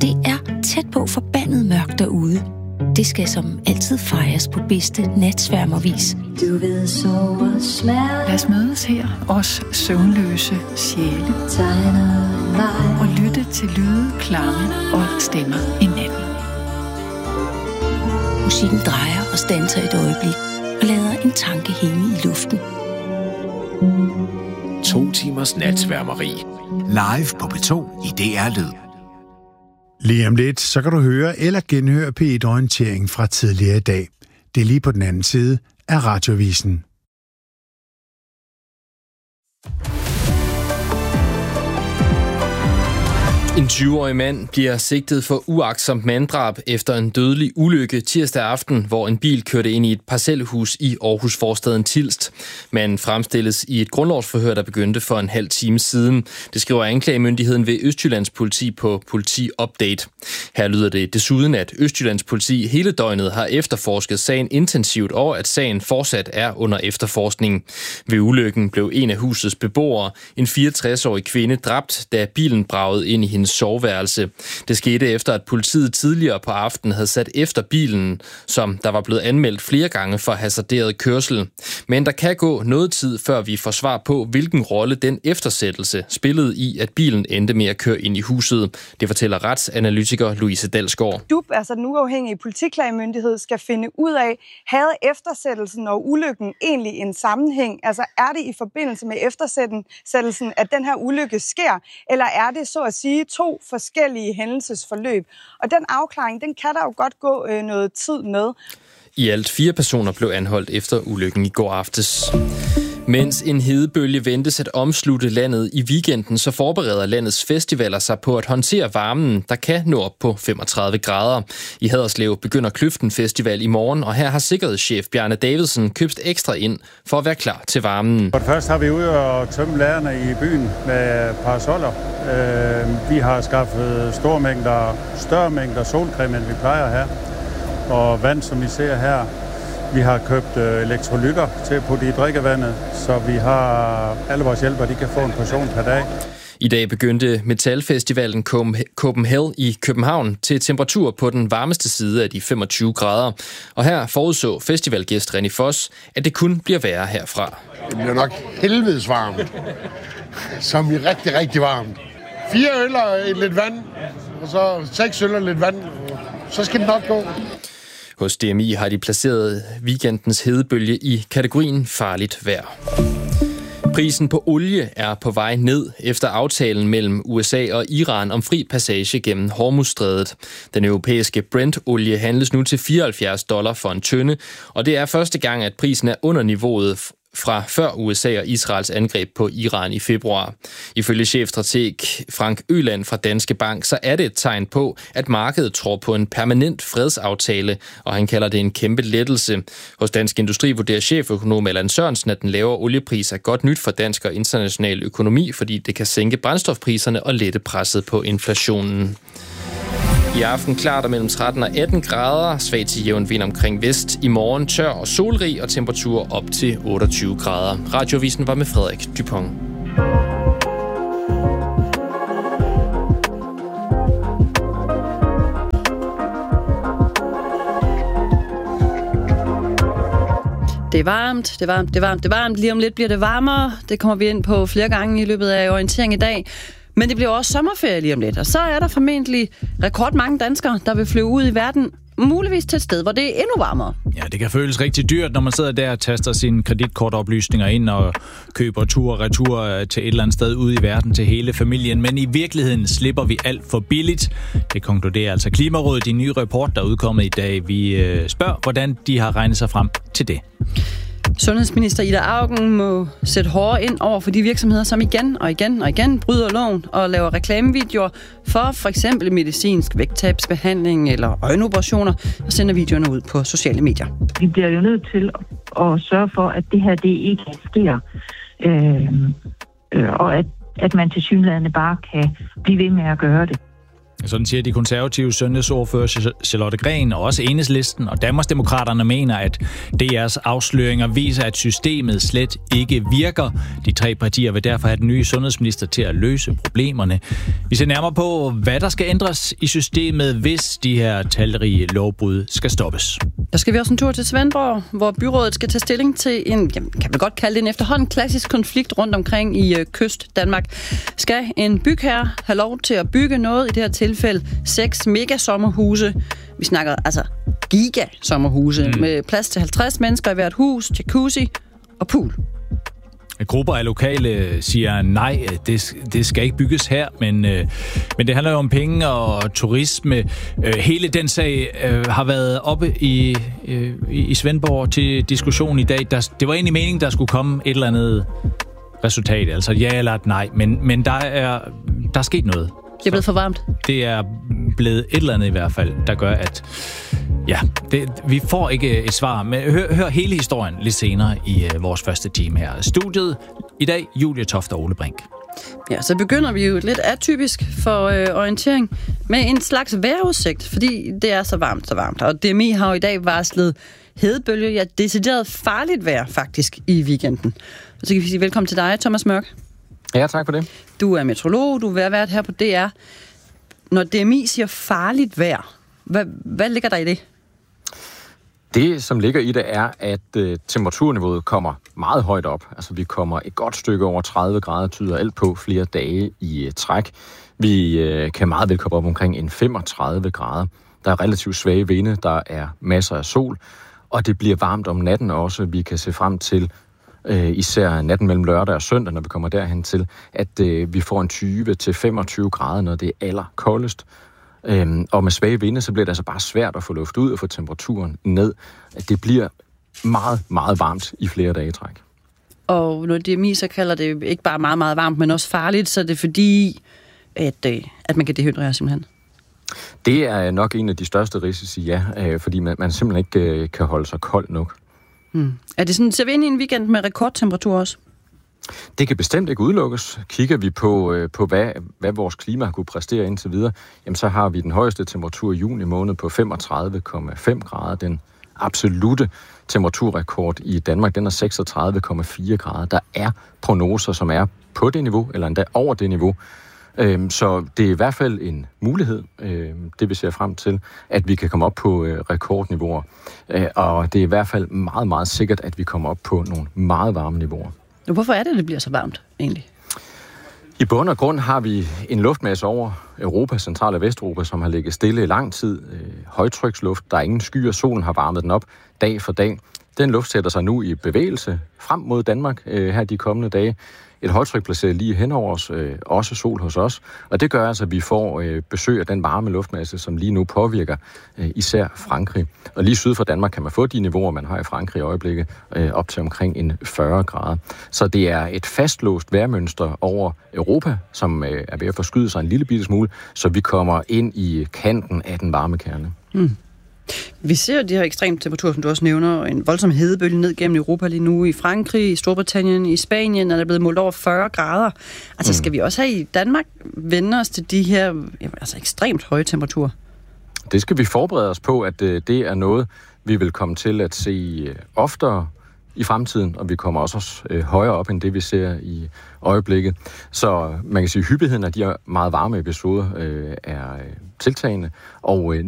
Det er tæt på forbandet mørkt derude. Det skal som altid fejres på bedste natsværmervis. Du ved sove smerte. Lad os mødes her, os søvnløse sjæle, og lytte til lyde, klange og stemmer i natten. Musikken drejer og standser et øjeblik og lader en tanke hænge i luften. 2 timers natsværmeri. Live på P2 i DR Lyd. Lige om lidt, så kan du høre eller genhøre P1-orientering fra tidligere i dag. Det er lige på den anden side af Radiovisen. En 20-årig mand bliver sigtet for uagtsomt manddrab efter en dødelig ulykke tirsdag aften, hvor en bil kørte ind i et parcelhus i Aarhus forstaden Tilst. Manden fremstilles i et grundlovsforhør, der begyndte for en halv time siden. Det skriver anklagemyndigheden ved Østjyllands politi på Politi Update. Her lyder det desuden, at Østjyllands politi hele døgnet har efterforsket sagen intensivt, og at sagen fortsat er under efterforskning. Ved ulykken blev en af husets beboere, en 64-årig kvinde, dræbt, da bilen bragede ind i hendes soveværelse. Det skete efter, at politiet tidligere på aftenen havde sat efter bilen, som der var blevet anmeldt flere gange for hasarderet kørsel. Men der kan gå noget tid, før vi får svar på, hvilken rolle den eftersættelse spillede i, at bilen endte med at køre ind i huset. Det fortæller retsanalytiker Louise Dalsgaard. DUP, altså den uafhængige politiklagemyndighed, skal finde ud af, havde eftersættelsen og ulykken egentlig en sammenhæng? Altså er det i forbindelse med eftersættelsen, at den her ulykke sker, eller er det så at sige 2 forskellige hændelsesforløb? Og den afklaring, den kan der jo godt gå noget tid med. I alt 4 personer blev anholdt efter ulykken i går aftes. Mens en hedebølge ventes at omslutte landet i weekenden, så forbereder landets festivaler sig på at håndtere varmen, der kan nå op på 35 grader. I Haderslev begynder Kløften Festival i morgen, og her har sikkerhedschef Bjarne Davidsen købt ekstra ind for at være klar til varmen. For det første har vi ude og tømme lærerne i byen med parasoller. Vi har skaffet større mængder solcreme, end vi plejer her. Og vand, som I ser her. Vi har købt elektrolytter til at putte i drikkevandet, så vi har alle vores hjælpere, de kan få en portion per dag. I dag begyndte Metalfestivalen Copenhagen i København til temperatur på den varmeste side af de 25 grader. Og her forudså festivalgæst René Foss, at det kun bliver værre herfra. Det bliver nok helvedes varmt, som i rigtig, rigtig varmt. 4 øl og lidt vand, og så 6 øl og lidt vand, så skal det nok gå. Hos DMI har de placeret weekendens hedebølge i kategorien farligt vejr. Prisen på olie er på vej ned efter aftalen mellem USA og Iran om fri passage gennem Hormuzstrædet. Den europæiske Brent-olie handles nu til $74 for en tønde, og det er første gang, at prisen er under niveauet fra før USA og Israels angreb på Iran i februar. Ifølge chefstrateg Frank Øland fra Danske Bank, så er det et tegn på, at markedet tror på en permanent fredsaftale, og han kalder det en kæmpe lettelse. Hos Dansk Industri vurderer cheføkonom Allan Sørensen, at den lavere oliepris er godt nyt for dansk og international økonomi, fordi det kan sænke brændstofpriserne og lette presset på inflationen. I aften klart mellem 13 og 18 grader, svag til jævn vind omkring vest. I morgen tør og solrig og temperatur op til 28 grader. Radiovisen var med Frederik Dupont. Det er varmt. Lige om lidt bliver det varmere. Det kommer vi ind på flere gange i løbet af orientering i dag. Men det bliver også sommerferie lige om lidt, og så er der formentlig rekordmange danskere, der vil flyve ud i verden, muligvis til et sted, hvor det er endnu varmere. Ja, det kan føles rigtig dyrt, når man sidder der og taster sine kreditkortoplysninger ind og køber tur og retur til et eller andet sted ude i verden til hele familien. Men i virkeligheden slipper vi alt for billigt. Det konkluderer altså Klimarådet i en ny rapport, der er udkommet i dag. Vi spørger, hvordan de har regnet sig frem til det. Sundhedsminister Ida Auken må sætte hårdere ind over for de virksomheder, som igen og igen bryder loven og laver reklamevideoer for eksempel medicinsk vægttabsbehandling eller øjenoperationer og sender videoerne ud på sociale medier. Vi bliver jo nødt til at sørge for, at det her det ikke sker, og at man tilsyneladende bare kan blive ved med at gøre det. Sådan siger de konservative sundhedsordfører Charlotte Gren og også Enhedslisten, og Danmarksdemokraterne mener, at DR's afsløringer viser, at systemet slet ikke virker. De 3 partier vil derfor have den nye sundhedsminister til at løse problemerne. Vi ser nærmere på, hvad der skal ændres i systemet, hvis de her talrige lovbrud skal stoppes. Der skal vi også en tur til Svendborg, hvor byrådet skal tage stilling til en, kan vi godt kalde det en efterhånden klassisk konflikt rundt omkring i kyst Danmark. Skal en bygherre have lov til at bygge noget, i det her tilfælde 6 megasommerhuse? Vi snakker altså gigasommerhuse med plads til 50 mennesker i hvert hus, jacuzzi og pool. Grupper af lokale siger nej, det skal ikke bygges her, men det handler jo om penge og turisme. Hele den sag har været oppe i Svendborg til diskussion i dag. Det var egentlig meningen, der skulle komme et eller andet resultat, altså ja eller et nej, men der er sket noget. Det er blevet for varmt. Det er blevet et eller andet i hvert fald, der gør, at vi får ikke et svar. Men hør hele historien lidt senere i vores første time her. Studiet i dag, Julie Toft og Ole Brink. Ja, så begynder vi jo lidt atypisk for orientering med en slags vejrudsigt, fordi det er så varmt. Og DMI har jo i dag varslet hedebølge, decideret farligt vejr faktisk i weekenden. Og så kan vi sige velkommen til dig, Thomas Mørk. Ja, tak for det. Du er meteorolog, du er vært her på DR. Når DMI siger farligt vejr, hvad ligger der i det? Det, som ligger i det, er, at temperaturniveauet kommer meget højt op. Altså, vi kommer et godt stykke over 30 grader, tyder alt på flere dage i træk. Vi kan meget vel komme op omkring en 35 grader. Der er relativt svage vinde, der er masser af sol, og det bliver varmt om natten også. Vi kan se frem til, især natten mellem lørdag og søndag, når vi kommer derhen til, at vi får en 20-25 grader, når det er allerkoldest. Og med svage vinde, så bliver det altså bare svært at få luft ud og få temperaturen ned. Det bliver meget, meget varmt i flere dage i træk. Og når DMI så kalder det ikke bare meget, meget varmt, men også farligt, så er det fordi, at man kan dehydrere simpelthen? Det er nok en af de største risici, ja, fordi man simpelthen ikke kan holde sig kold nok. Er det sådan, ser vi ind i en weekend med rekordtemperatur også? Det kan bestemt ikke udelukkes. Kigger vi på hvad vores klima har kunne præstere indtil videre, jamen så har vi den højeste temperatur i juni måned på 35,5 grader. Den absolute temperaturrekord i Danmark, den er 36,4 grader. Der er prognoser, som er på det niveau, eller endda over det niveau. Så det er i hvert fald en mulighed, det vi ser frem til, at vi kan komme op på rekordniveauer. Og det er i hvert fald meget, meget sikkert, at vi kommer op på nogle meget varme niveauer. Hvorfor er det bliver så varmt egentlig? I bund og grund har vi en luftmasse over Europa, Central- og Vesteuropa, som har ligget stille i lang tid. Højtryksluft, der er ingen skyer, solen har varmet den op dag for dag. Den luft sætter sig nu i bevægelse frem mod Danmark her de kommende dage. Et højtryk placeret lige hen over os, også sol hos os. Og det gør altså, at vi får besøg af den varme luftmasse, som lige nu påvirker især Frankrig. Og lige syd for Danmark kan man få de niveauer, man har i Frankrig i øjeblikket, op til omkring en 40 grader. Så det er et fastlåst vejrmønster over Europa, som er ved at forskyde sig en lille bitte smule, så vi kommer ind i kanten af den varme kerne. Vi ser de her ekstreme temperaturer, som du også nævner, en voldsom hedebølge ned gennem Europa lige nu. I Frankrig, i Storbritannien, i Spanien er der blevet målt over 40 grader. Altså skal vi også have i Danmark vende os til de her ekstremt høje temperaturer? Det skal vi forberede os på, at det er noget, vi vil komme til at se oftere i fremtiden, og vi kommer også højere op end det, vi ser i øjeblikket. Så man kan sige, at hyppigheden af de her meget varme episoder er tiltagende, og